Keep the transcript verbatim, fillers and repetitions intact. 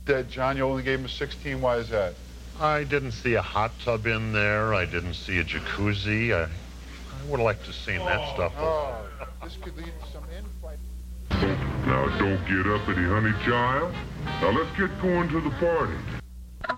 That, John, you only gave him a sixteen. Why is that? I didn't see a hot tub in there. I didn't see a jacuzzi. I, I would have liked to have seen that stuff. Oh, this could lead to some infight. Now, don't get uppity, honey child. Now, let's get going to the party.